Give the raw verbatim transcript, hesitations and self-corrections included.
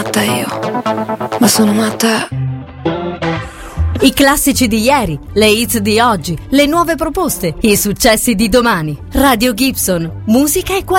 matta io, ma sono matta. I classici di ieri, le hits di oggi, le nuove proposte, i successi di domani. Radio Gibson, musica e qualità.